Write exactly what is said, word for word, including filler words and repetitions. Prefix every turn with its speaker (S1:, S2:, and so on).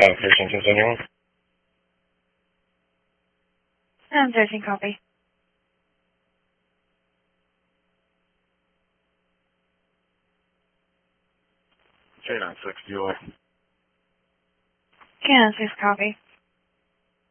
S1: thirteen, continue.
S2: Um, thirteen, copy.
S1: K nine six, Bueller.
S2: K nine six, copy.